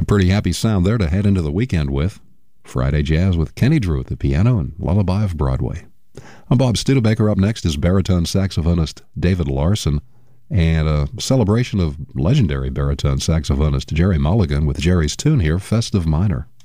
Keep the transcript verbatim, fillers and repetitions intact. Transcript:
Pretty happy sound there to head into the weekend with. Friday Jazz with Kenny Drew at the piano and Lullaby of Broadway. I'm Bob Studebaker. Up next is baritone saxophonist David Larson and a celebration of legendary baritone saxophonist Jerry Mulligan with Jerry's tune here, Festive Minor.